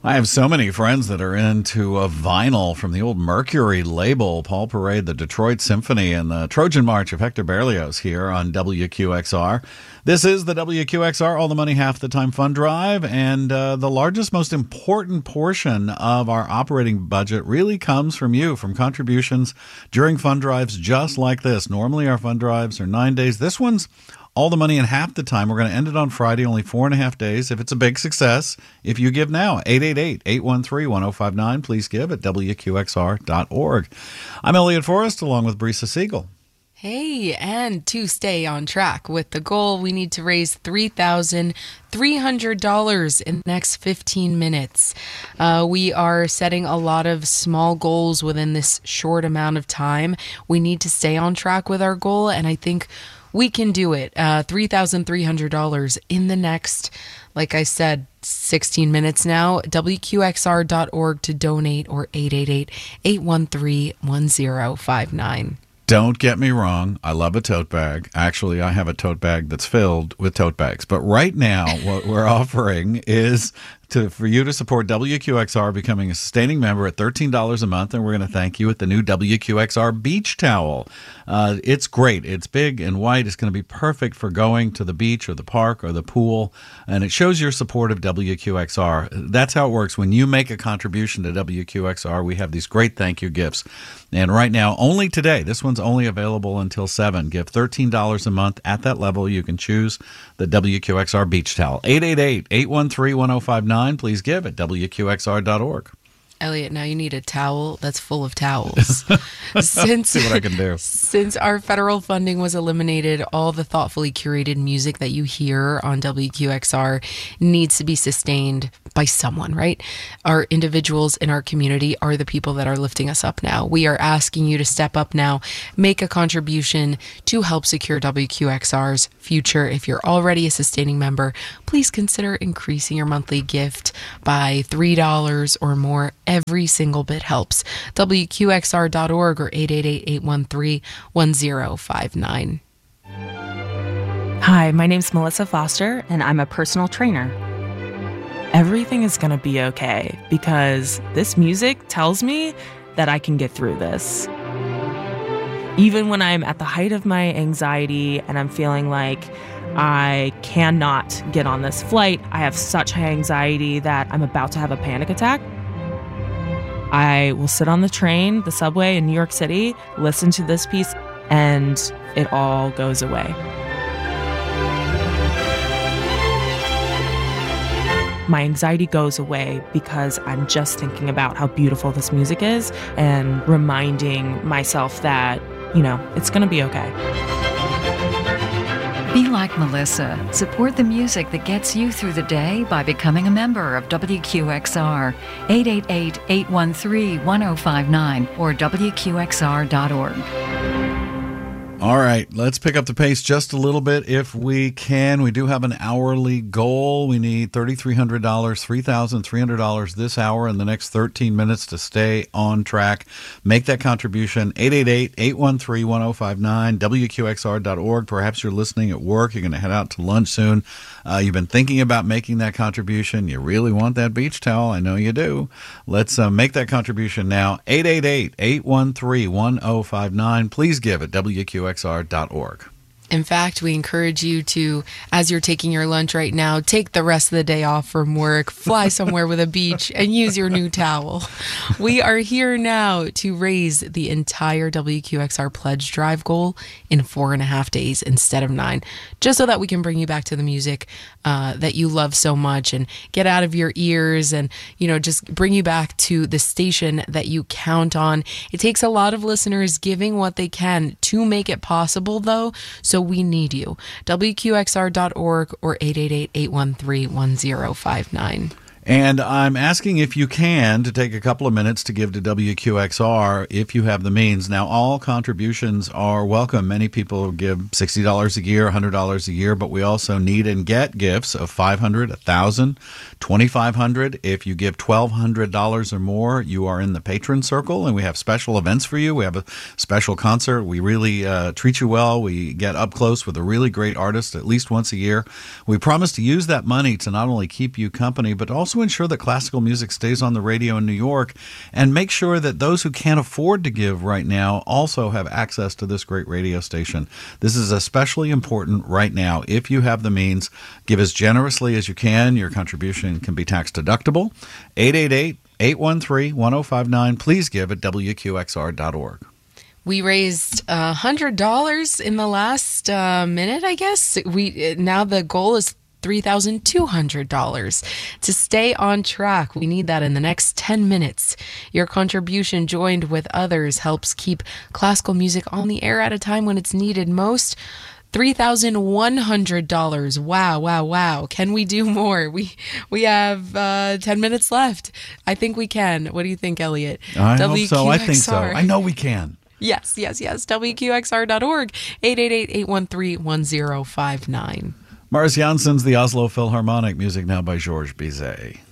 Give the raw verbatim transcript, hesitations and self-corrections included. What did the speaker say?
I have so many friends that are into a vinyl from the old Mercury label, Paul Parade, the Detroit Symphony, and the Trojan March of Hector Berlioz here on W Q X R. This is the W Q X R All the Money Half the Time Fund Drive, and uh, the largest, most important portion of our operating budget really comes from you, from contributions during fund drives just like this. Normally our fund drives are nine days. This one's all the money in half the time. We're going to end it on Friday, only four and a half days. If it's a big success, if you give now, eight eight eight, eight one three, one oh five nine. Please give at W Q X R dot org. I'm Elliot Forrest, along with Brisa Siegel. Hey, and to stay on track with the goal, we need to raise three thousand three hundred dollars in the next fifteen minutes. Uh, we are setting a lot of small goals within this short amount of time. We need to stay on track with our goal, and I think we can do it. Uh, three thousand three hundred dollars in the next, like I said, sixteen minutes now. W Q X R dot org to donate, or eight eight eight, eight one three, one oh five nine. Don't get me wrong. I love a tote bag. Actually, I have a tote bag that's filled with tote bags. But right now, what we're offering is to for you to support W Q X R becoming a sustaining member at thirteen dollars a month, and we're going to thank you with the new W Q X R beach towel. Uh, it's great. It's big and white. It's going to be perfect for going to the beach or the park or the pool, and it shows your support of W Q X R. That's how it works. When you make a contribution to W Q X R, we have these great thank you gifts. And right now, only today, this one's only available until seven. Give thirteen dollars a month. At that level, you can choose the W Q X R beach towel. eight eight eight, eight one three, one oh five nine. Please give at W Q X R dot org. Elliot, now you need a towel that's full of towels. Since, See what I can do. Since our federal funding was eliminated, all the thoughtfully curated music that you hear on W Q X R needs to be sustained by someone, right? Our individuals in our community are the people that are lifting us up now. We are asking you to step up now, make a contribution to help secure W Q X R's future. If you're already a sustaining member, please consider increasing your monthly gift by three dollars or more. Every single bit helps. W Q X R dot org or eight eight eight, eight one three, one oh five nine. Hi, my name's Melissa Foster, and I'm a personal trainer. Everything is going to be okay because this music tells me that I can get through this. Even when I'm at the height of my anxiety and I'm feeling like I cannot get on this flight, I have such high anxiety that I'm about to have a panic attack, I will sit on the train, the subway in New York City, listen to this piece, and it all goes away. My anxiety goes away because I'm just thinking about how beautiful this music is and reminding myself that, you know, it's going to be okay. Be like Melissa. Support the music that gets you through the day by becoming a member of W Q X R. eight eight eight, eight one three, one oh five nine or W Q X R dot org. All right, let's pick up the pace just a little bit if we can. We do have an hourly goal. We need three thousand three hundred dollars, three thousand three hundred dollars this hour in the next thirteen minutes to stay on track. Make that contribution, eight eight eight, eight one three, one oh five nine, W Q X R dot org. Perhaps you're listening at work. You're going to head out to lunch soon. Uh, you've been thinking about making that contribution. You really want that beach towel. I know you do. Let's uh, make that contribution now, eight eight eight, eight one three, one oh five nine. Please give at W Q X R dot org. In fact, we encourage you to, as you're taking your lunch right now, take the rest of the day off from work, fly somewhere with a beach, and use your new towel. We are here now to raise the entire W Q X R Pledge Drive goal in four and a half days instead of nine, just so that we can bring you back to the music uh, that you love so much and get out of your ears and, you know, just bring you back to the station that you count on. It takes a lot of listeners giving what they can to make it possible, though, so we need you. W Q X R dot org or eight eight eight, eight one three, one oh five nine. And I'm asking if you can to take a couple of minutes to give to W Q X R if you have the means. Now, all contributions are welcome. Many people give sixty dollars a year, one hundred dollars a year, but we also need and get gifts of five hundred dollars, one thousand dollars, twenty-five hundred dollars. If you give twelve hundred dollars or more, you are in the patron circle, and we have special events for you. We have a special concert. We really uh, treat you well. We get up close with a really great artist at least once a year. We promise to use that money to not only keep you company, but also to ensure that classical music stays on the radio in New York and make sure that those who can't afford to give right now also have access to this great radio station. This is especially important right now. If you have the means, give as generously as you can. Your contribution can be tax deductible. eight eight eight, eight one three, one oh five nine. Please give at W Q X R dot org. We raised one hundred dollars in the last uh, minute, I guess. We now the goal is three thousand two hundred dollars. To stay on track, we need that in the next ten minutes. Your contribution, joined with others, helps keep classical music on the air at a time when it's needed most. three thousand one hundred dollars. Wow, wow, wow. Can we do more? We we have uh, ten minutes left. I think we can. What do you think, Elliot? I hope so. I think so. I know we can. Yes, yes, yes. W Q X R dot org, eight eight eight, eight one three, one oh five nine. Mars Janssen's The Oslo Philharmonic, music now by Georges Bizet.